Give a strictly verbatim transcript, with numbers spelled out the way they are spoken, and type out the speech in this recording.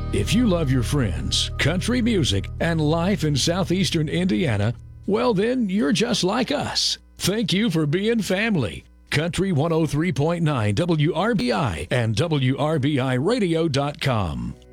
If you love your friends, country music, and life in southeastern Indiana, well, then you're just like us. Thank you for being family. Country one oh three point nine W R B I and W R B I radio dot com.